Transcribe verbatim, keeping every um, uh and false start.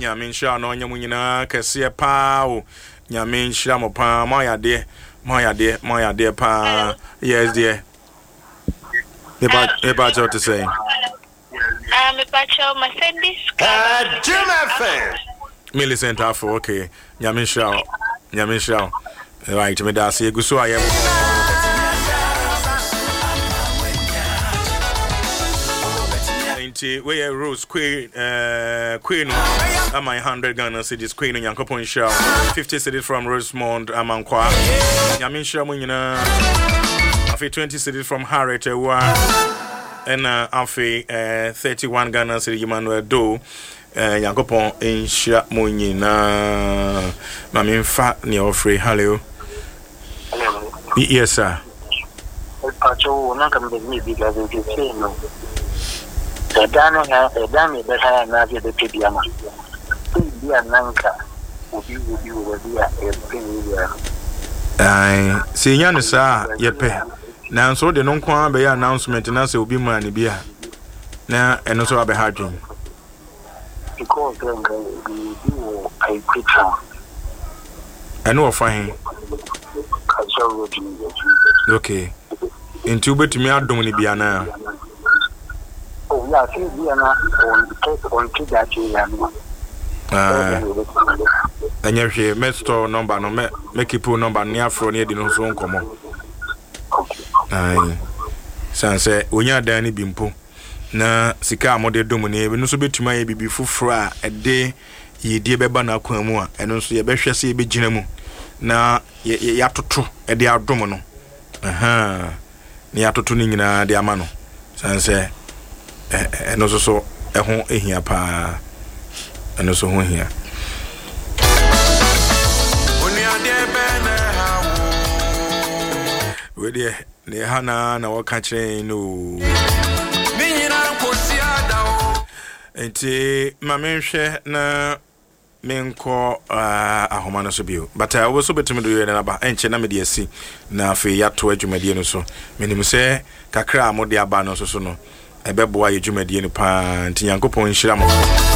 nyame nhyira no nya munyina kese pa o nyame nhyira mo pa ma ya de ma ya de ma ya de pa yes dear about about what to say um about your Mercedes uh Jim F M Millicent afo okay nyame nhyira nyame nhyira right me da se guso ayem we are Rose Queen, uh, Queen, am I hundred Ghana cities Queen and Yankopon Show, fifty cities from Rosemont, Amankwa, Yamin Shamunina, Afi twenty cities from Harriet, and Afi thirty-one Ghana city Emmanuel Do, Yankopon in Shamunina, Mamin Fat near free. Hello, yes, sir. The Dano has a damage that I am not the Pidiama. Be a Nanka, would you will be a thing. I see, Yan, sir, your pay. Now, so the non quan be announcement and answer will be money beer. Now, and also have a hard dream. Because I quit her. I know fine. Okay. In two bit me out Domini Biana. Oh, yeah, see, we are not on to that. And you hear Mesto number, no make you pull number near from near the no so common. Aye, Sanse, when you're Danny Bimpo. Na sika amode domune we no so betuma ye bibi fufura a de ye die beba na kwamu a eno so ye behwe se ye begina mu na ye ya toto e de adom no aha ne ya toto ni nyina de ama no sanse eno so so e ho ehia pa eno so ho ehia oni ade be na ha we de ne hana na waka kire no enti mamenhwe na menko ahoma no so bio but I was so betimi do yere na ba enche na me de asi na afi yato adwumadie no so menim se kakra amode aba no so so no ebeboa ye adwumadie no pa enti Yankopon nhira mo